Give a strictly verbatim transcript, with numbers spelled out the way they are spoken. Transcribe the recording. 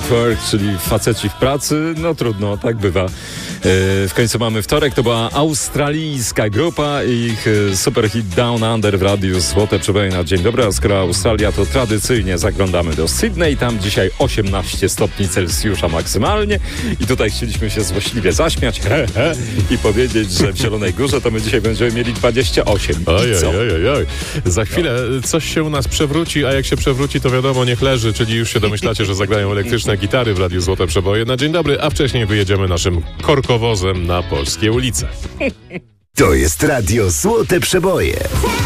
at Work, czyli faceci w pracy. No trudno, tak bywa. W końcu mamy wtorek, to była australijska grupa i ich super hit Down Under w radiu Złote Przeboje na dzień dobry. A skoro Australia, to tradycyjnie zaglądamy do Sydney, tam dzisiaj osiemnaście stopni Celsjusza maksymalnie i tutaj chcieliśmy się złośliwie zaśmiać he, he, i powiedzieć, że w Zielonej Górze to my dzisiaj będziemy mieli dwadzieścia osiem. Oj, oj, oj, oj. Za chwilę coś się u nas przewróci, a jak się przewróci, to wiadomo, niech leży, czyli już się domyślacie, że zagrają elektryczne gitary w radiu Złote Przeboje na dzień dobry, a wcześniej wyjedziemy naszym korkowozem na polskie ulice. To jest radio Złote Przeboje.